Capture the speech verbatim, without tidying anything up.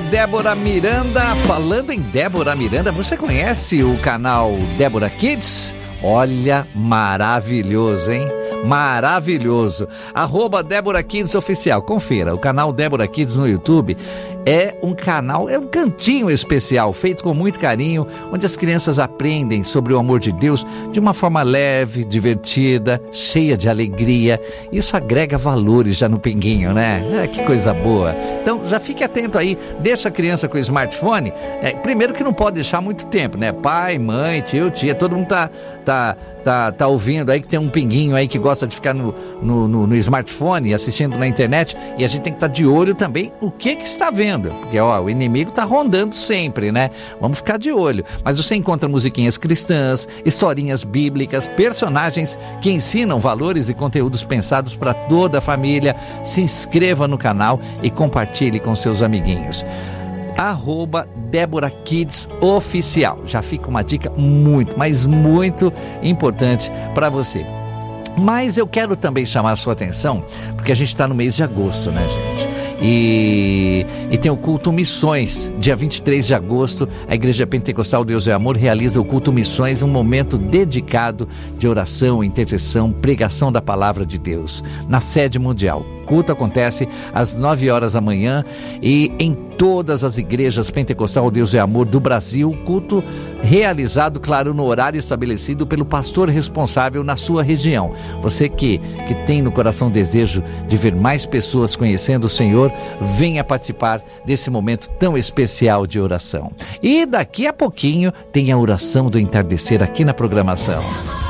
Débora Miranda. Falando em Débora Miranda, você conhece o canal Débora Kids? Olha, maravilhoso, hein? Maravilhoso. Arroba Débora Kids Oficial. Confira, o canal Débora Kids no YouTube é um canal, é um cantinho especial, feito com muito carinho, onde as crianças aprendem sobre o amor de Deus de uma forma leve, divertida, cheia de alegria. Isso agrega valores já no pinguinho, né? É, que coisa boa. Então, já fique atento aí, deixa a criança com o smartphone. É, primeiro que não pode deixar muito tempo, né? Pai, mãe, tio, tia, todo mundo tá... tá Tá, tá ouvindo aí que tem um pinguinho aí que gosta de ficar no, no, no, no smartphone, assistindo na internet, e a gente tem que estar de olho também o que que está vendo, porque ó, o inimigo tá rondando sempre, né? Vamos ficar de olho. Mas você encontra musiquinhas cristãs, historinhas bíblicas, personagens que ensinam valores e conteúdos pensados para toda a família. Se inscreva no canal e compartilhe com seus amiguinhos. Arroba Débora Kids Oficial. Já fica uma dica muito, mas muito importante para você. Mas eu quero também chamar a sua atenção, porque a gente está no mês de agosto, né, gente? E, e tem o culto Missões, dia vinte e três de agosto, a Igreja Pentecostal Deus é Amor realiza o culto Missões, um momento dedicado de oração, intercessão, pregação da palavra de Deus, na sede mundial. O culto acontece às nove horas da manhã e em todas as igrejas Pentecostal Deus é Amor do Brasil, culto realizado, claro, no horário estabelecido pelo pastor responsável na sua região. Você que, que tem no coração o desejo de ver mais pessoas conhecendo o Senhor, venha participar desse momento tão especial de oração. E daqui a pouquinho tem a oração do entardecer aqui na programação.